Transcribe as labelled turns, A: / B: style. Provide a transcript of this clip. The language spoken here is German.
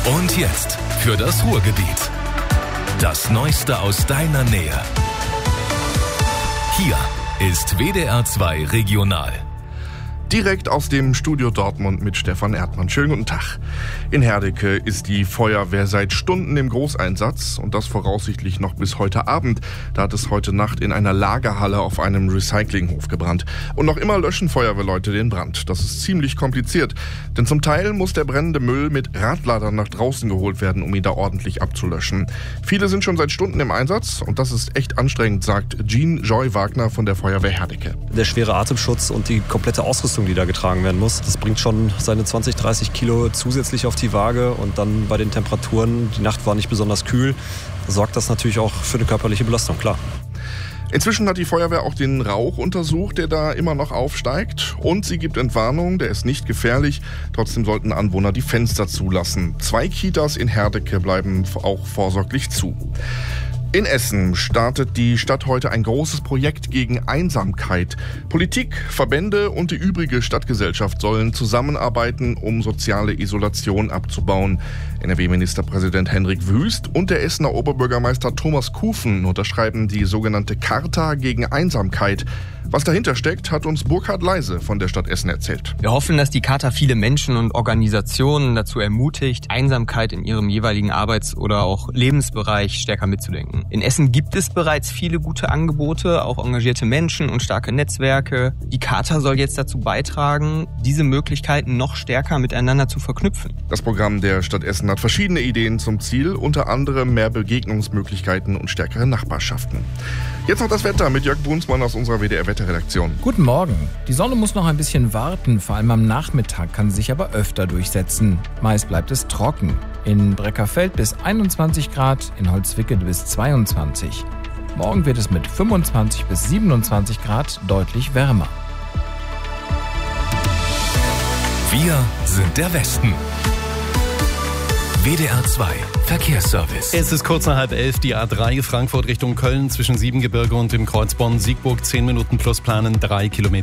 A: Und jetzt für das Ruhrgebiet. Das Neueste aus deiner Nähe. Hier ist WDR 2 Regional.
B: Direkt aus dem Studio Dortmund mit Stefan Erdmann. Schönen guten Tag. In Herdecke ist die Feuerwehr seit Stunden im Großeinsatz und das voraussichtlich noch bis heute Abend. Da hat es heute Nacht in einer Lagerhalle auf einem Recyclinghof gebrannt. Und noch immer löschen Feuerwehrleute den Brand. Das ist ziemlich kompliziert, denn zum Teil muss der brennende Müll mit Radladern nach draußen geholt werden, um ihn da ordentlich abzulöschen. Viele sind schon seit Stunden im Einsatz und das ist echt anstrengend, sagt Jean Joy Wagner von der Feuerwehr Herdecke.
C: Der schwere Atemschutz und die komplette Ausrüstung, die da getragen werden muss, das bringt schon seine 20, 30 Kilo zusätzlich auf die Waage und dann bei den Temperaturen, die Nacht war nicht besonders kühl, sorgt das natürlich auch für eine körperliche Belastung, klar.
B: Inzwischen hat die Feuerwehr auch den Rauch untersucht, der da immer noch aufsteigt. Und sie gibt Entwarnung, der ist nicht gefährlich. Trotzdem sollten Anwohner die Fenster zulassen. 2 Kitas in Herdecke bleiben auch vorsorglich zu. In Essen startet die Stadt heute ein großes Projekt gegen Einsamkeit. Politik, Verbände und die übrige Stadtgesellschaft sollen zusammenarbeiten, um soziale Isolation abzubauen. NRW-Ministerpräsident Hendrik Wüst und der Essener Oberbürgermeister Thomas Kufen unterschreiben die sogenannte Charta gegen Einsamkeit. Was dahinter steckt, hat uns Burkhard Leise von der Stadt Essen erzählt.
D: Wir hoffen, dass die Charta viele Menschen und Organisationen dazu ermutigt, Einsamkeit in ihrem jeweiligen Arbeits- oder auch Lebensbereich stärker mitzudenken. In Essen gibt es bereits viele gute Angebote, auch engagierte Menschen und starke Netzwerke. Die Charta soll jetzt dazu beitragen, diese Möglichkeiten noch stärker miteinander zu verknüpfen.
B: Das Programm der Stadt Essen hat verschiedene Ideen zum Ziel, unter anderem mehr Begegnungsmöglichkeiten und stärkere Nachbarschaften. Jetzt noch das Wetter mit Jörg Brunsmann aus unserer WDR-Wetterredaktion.
E: Guten Morgen. Die Sonne muss noch ein bisschen warten, vor allem am Nachmittag kann sie sich aber öfter durchsetzen. Meist bleibt es trocken. In Breckerfeld bis 21 Grad, in Holzwickede bis 22. Morgen wird es mit 25 bis 27 Grad deutlich wärmer.
A: Wir sind der Westen. WDR 2 Verkehrsservice.
F: Es ist kurz nach 10:30, die A3 Frankfurt Richtung Köln zwischen Siebengebirge und dem Kreuz Bonn-Siegburg 10 Minuten plus planen, 3 Kilometer.